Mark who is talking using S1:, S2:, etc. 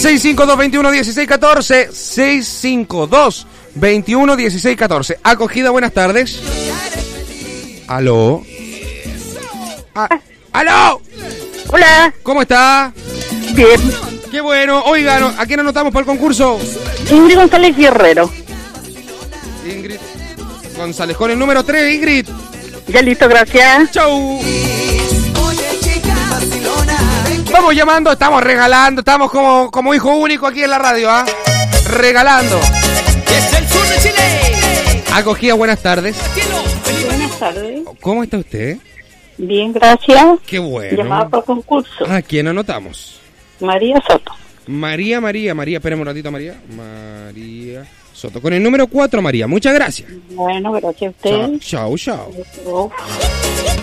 S1: 652-21-1614. 652-21-1614. Acogida, buenas tardes. ¿Aló? ¿Aló?
S2: Hola.
S1: ¿Cómo está?
S2: Bien.
S1: Qué bueno. Oigan, ¿a quién anotamos para el concurso?
S2: Ingrid González Guerrero.
S1: Ingrid González, con el número 3, Ingrid.
S2: Ya listo, gracias.
S1: Chau. Vamos llamando, estamos regalando, estamos como hijo único aquí en la radio, ¿ah? Regalando.
S3: Desde el sur de Chile.
S1: Acogida, buenas tardes.
S2: Buenas tardes.
S1: ¿Cómo está usted?
S2: Bien, gracias.
S1: Qué bueno.
S2: Llamada por concurso.
S1: ¿A quién anotamos?
S2: María Soto.
S1: María, esperemos un ratito, María Soto. Con el número 4, María. Muchas gracias.
S2: Bueno, gracias a usted.
S1: Chao.
S2: Chao.